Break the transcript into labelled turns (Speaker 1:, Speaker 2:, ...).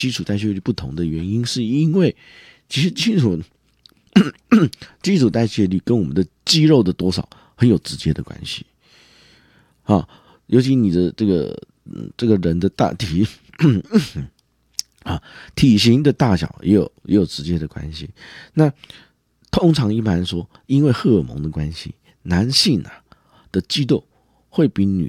Speaker 1: 基础代谢率不同的原因，是因为其实基础代谢率跟我们的肌肉的多少很有直接的关系啊，尤其你的这个人的大体体型的大小也有直接的关系。那通常一般说，因为荷尔蒙的关系，男性的肌肉会比女